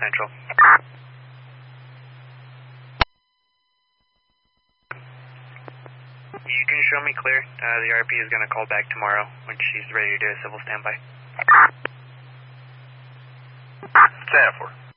Central. You can show me clear. The RP is going to call back tomorrow when she's ready to do a civil standby. Stand for.